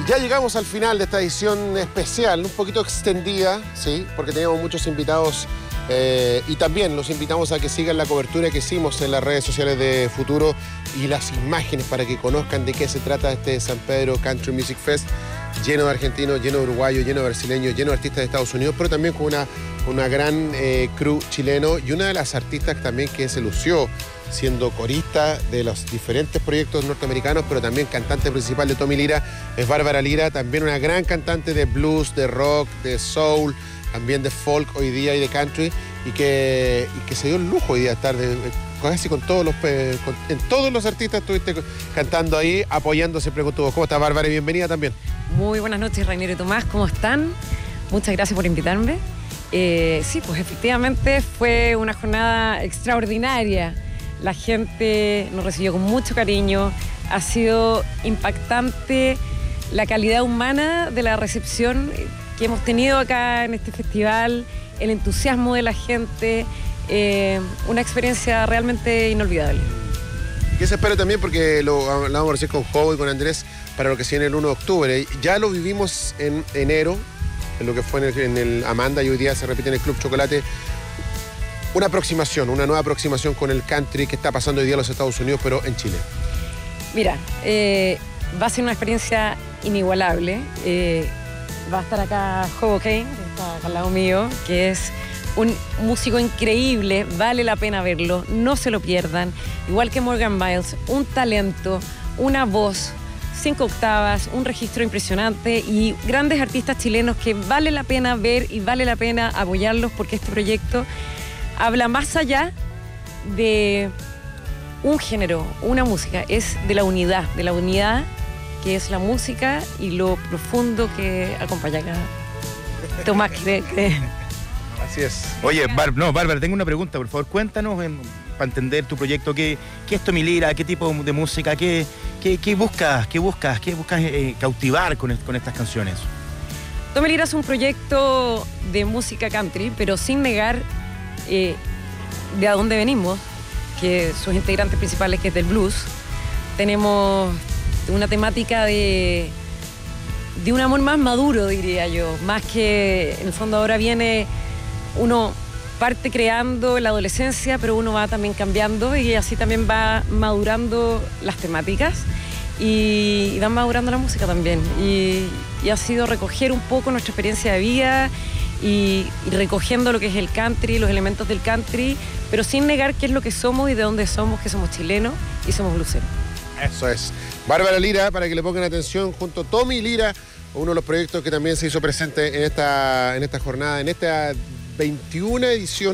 Ya llegamos al final de esta edición especial, un poquito extendida, ¿sí? Porque teníamos muchos invitados y también los invitamos a que sigan la cobertura que hicimos en las redes sociales de Futuro y las imágenes para que conozcan de qué se trata este San Pedro Country Music Fest, lleno de argentinos, lleno de uruguayos, lleno de brasileños, lleno de artistas de Estados Unidos, pero también con una gran crew chileno y una de las artistas también que se lució siendo corista de los diferentes proyectos norteamericanos, pero también cantante principal de Tommy Lira, es Bárbara Lira, también una gran cantante de blues, de rock, de soul, también de folk hoy día y de country, y que se dio el lujo hoy día de estar casi con todos en todos los artistas estuviste cantando ahí, apoyando siempre con tu voz. ¿Cómo estás, Bárbara? Y bienvenida también. Muy buenas noches, Rainiero y Tomás, ¿cómo están? Muchas gracias por invitarme. Sí, pues efectivamente fue una jornada extraordinaria. La gente nos recibió con mucho cariño. Ha sido impactante la calidad humana de la recepción que hemos tenido acá en este festival, el entusiasmo de la gente, una experiencia realmente inolvidable. ¿Qué se espera también? Porque lo hablábamos recién con Joe y con Andrés para lo que se viene el 1 de octubre. Ya lo vivimos en enero, en lo que fue en el Amanda, y hoy día se repite en el Club Chocolate. Una nueva aproximación con el country que está pasando hoy día en los Estados Unidos, pero en Chile. Mira, va a ser una experiencia inigualable. Va a estar acá Joe Kane, que está acá al lado mío, que es un músico increíble, vale la pena verlo, no se lo pierdan. Igual que Morgan Miles, un talento, una voz, 5 octavas, un registro impresionante y grandes artistas chilenos que vale la pena ver y vale la pena apoyarlos, porque este proyecto habla más allá de un género, una música, es de la unidad que es la música y lo profundo que acompaña acá. Tomás, ¿cree? Así es. Oye, Bárbara, tengo una pregunta, por favor, cuéntanos para entender tu proyecto, ¿qué es Tommy Lira? ¿Qué tipo de música? ¿Qué buscas cautivar con estas canciones? Tommy Lira es un proyecto de música country, pero sin negar de a dónde venimos, que sus integrantes principales, que es del blues. Tenemos una temática de un amor más maduro, diría yo, más que en el fondo ahora viene, uno parte creando en la adolescencia, pero uno va también cambiando y así también va madurando las temáticas y va madurando la música también. Y ha sido recoger un poco nuestra experiencia de vida y recogiendo lo que es el country, los elementos del country, pero sin negar qué es lo que somos y de dónde somos, que somos chilenos y somos blueseros. Eso es. Bárbara Lira, para que le pongan atención, junto a Tommy Lira, uno de los proyectos que también se hizo presente en esta jornada, en esta 21ª edición,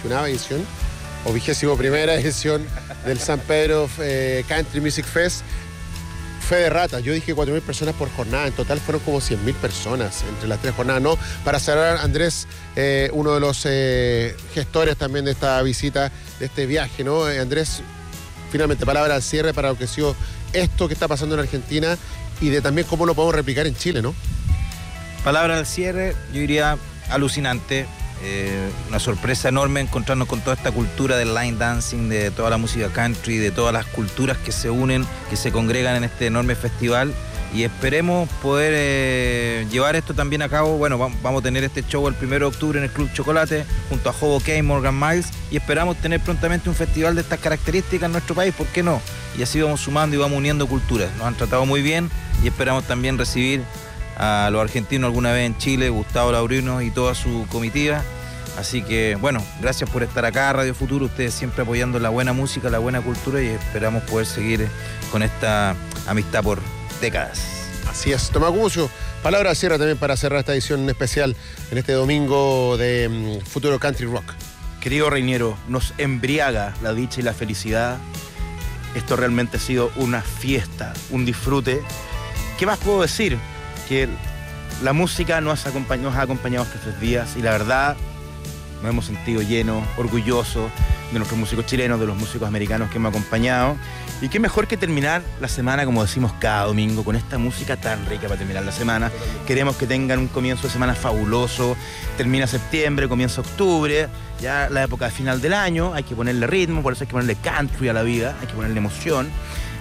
o 21ª edición del San Pedro Country Music Fest. Fe de rata, yo dije 4.000 personas por jornada, en total fueron como 100.000 personas entre las 3 jornadas, ¿no? Para cerrar, Andrés, uno de los gestores también de esta visita, de este viaje, ¿no? Andrés, finalmente, palabra al cierre para lo que ha sido esto que está pasando en Argentina y de también cómo lo podemos replicar en Chile, ¿no? Palabra al cierre, yo diría alucinante. Una sorpresa enorme encontrarnos con toda esta cultura del line dancing, de toda la música country, de todas las culturas que se unen, que se congregan en este enorme festival, y esperemos poder llevar esto también a cabo. Bueno, vamos a tener este show el 1 de octubre en el Club Chocolate junto a Joe Kane, Morgan Miles, y esperamos tener prontamente un festival de estas características en nuestro país, ¿por qué no? Y así vamos sumando y vamos uniendo culturas. Nos han tratado muy bien y esperamos también recibir a los argentinos alguna vez en Chile, Gustavo Laurino y toda su comitiva. Así que, bueno, gracias por estar acá, Radio Futuro, ustedes siempre apoyando la buena música, la buena cultura, y esperamos poder seguir con esta amistad por décadas. Así es. Tomás Gumucio, palabra de cierre también para cerrar esta edición especial en este domingo de Futuro Country Rock. Querido Rainiero, nos embriaga la dicha y la felicidad. Esto realmente ha sido una fiesta, un disfrute. ¿Qué más puedo decir? Que la música nos ha acompañado estos 3 días y la verdad nos hemos sentido llenos, orgullosos de nuestros músicos chilenos, de los músicos americanos que hemos acompañado. Y qué mejor que terminar la semana, como decimos cada domingo, con esta música tan rica para terminar la semana. Queremos que tengan un comienzo de semana fabuloso. Termina septiembre, comienza octubre, ya la época de final del año. Hay que ponerle ritmo, por eso hay que ponerle country a la vida, hay que ponerle emoción.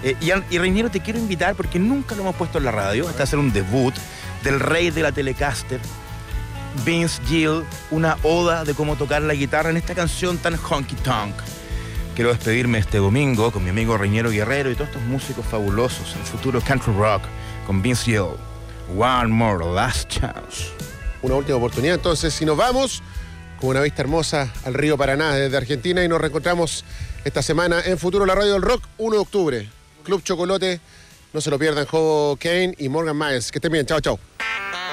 Y Reiniero, te quiero invitar porque nunca lo hemos puesto en la radio. Este va a ser un debut del rey de la Telecaster, Vince Gill, una oda de cómo tocar la guitarra en esta canción tan honky tonk. Quiero despedirme este domingo con mi amigo Reiniero Guerrero y todos estos músicos fabulosos en Futuro Country Rock con Vince Gill. One more last chance. Una última oportunidad, entonces, si nos vamos con una vista hermosa al río Paraná desde Argentina y nos reencontramos esta semana en Futuro, la radio del rock, 1 de octubre. Club Chocolote, no se lo pierdan, Joe Kane y Morgan Miles. Que estén bien, chao, chao.